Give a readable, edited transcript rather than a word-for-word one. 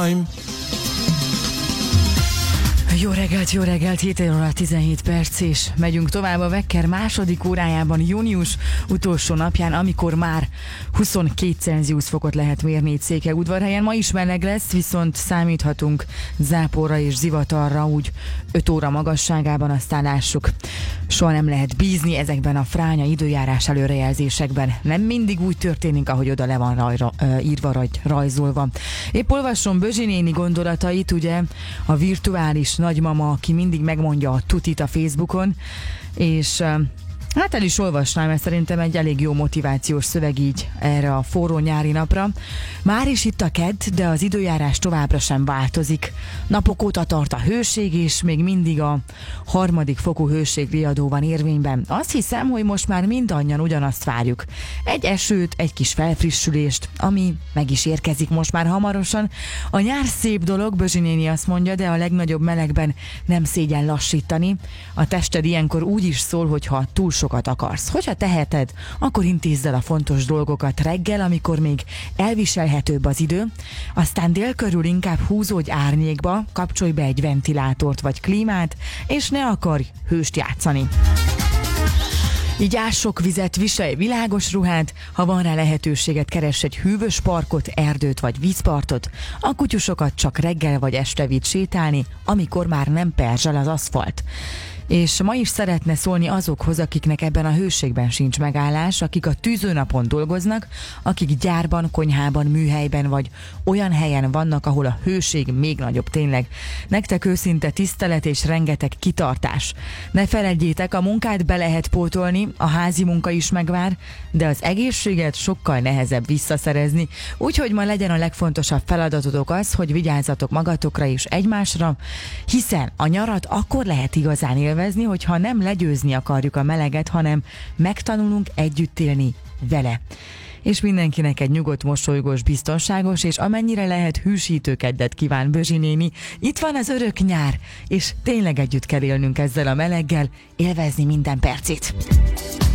Jó reggelt, 7 óra 17 perc, és megyünk tovább a Vekker második órájában, június utolsó napján, amikor már 22 Celsius fokot lehet mérni itt Székelyudvarhelyen. Ma is meleg lesz, viszont számíthatunk záporra és zivatarra úgy 5 óra magasságában, aztán lássuk. Soha nem lehet bízni ezekben a fránya időjárás előrejelzésekben. Nem mindig úgy történik, ahogy oda le van írva vagy rajzolva. Épp olvasom Bözsi néni gondolatait, ugye a virtuális nagymama, aki mindig megmondja a tutit a Facebookon, és hát el is olvasnám, mert szerintem egy elég jó motivációs szöveg így erre a forró nyári napra. Már is itt a kedd, de az időjárás továbbra sem változik. Napok óta tart a hőség, és még mindig a 3. fokú hőségriadó van érvényben. Azt hiszem, hogy most már mindannyian ugyanazt várjuk. Egy esőt, egy kis felfrissülést, ami meg is érkezik most már hamarosan. A nyár szép dolog, Bözsi néni azt mondja, de a legnagyobb melegben nem szégyen lassítani. A tested ilyenkor úgy is szól, hogyha túl sokat akarsz. Hogyha teheted, akkor intézd el a fontos dolgokat reggel, amikor még elviselhetőbb az idő, aztán dél körül inkább húzódj árnyékba, kapcsolj be egy ventilátort vagy klímát, és ne akarj hőst játszani. Így ás sok vizet, viselj világos ruhát, ha van rá lehetőséget, keress egy hűvös parkot, erdőt vagy vízpartot, a kutyusokat csak reggel vagy este vidd sétálni, amikor már nem perzsel az aszfalt. És ma is szeretne szólni azokhoz, akiknek ebben a hőségben sincs megállás, akik a tűzőnapon dolgoznak, akik gyárban, konyhában, műhelyben vagy olyan helyen vannak, ahol a hőség még nagyobb tényleg. Nektek őszinte tisztelet és rengeteg kitartás. Ne feledjétek, a munkát be lehet pótolni, a házi munka is megvár, de az egészséget sokkal nehezebb visszaszerezni, úgyhogy ma legyen a legfontosabb feladatotok az, hogy vigyázzatok magatokra és egymásra, hiszen a nyarat akkor lehet igazán élvezni, hogyha nem legyőzni akarjuk a meleget, hanem megtanulunk együtt élni vele. És mindenkinek egy nyugodt, mosolygós, biztonságos, és amennyire lehet hűsítő keddet kíván Bözsi néni. Itt van az örök nyár, és tényleg együtt kell élnünk ezzel a meleggel, élvezni minden percét.